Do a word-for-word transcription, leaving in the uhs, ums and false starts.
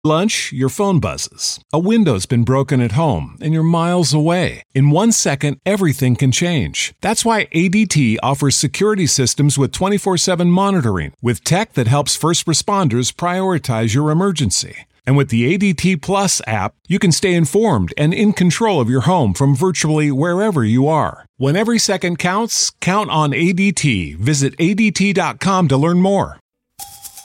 Lunch, your phone buzzes. A window's been broken at home and you're miles away. In one second, everything can change. That's why A D T offers security systems with twenty-four seven monitoring, with tech that helps first responders prioritize your emergency. And with the A D T Plus app, you can stay informed and in control of your home from virtually wherever you are. When every second counts, count on A D T. Visit A D T dot com to learn more.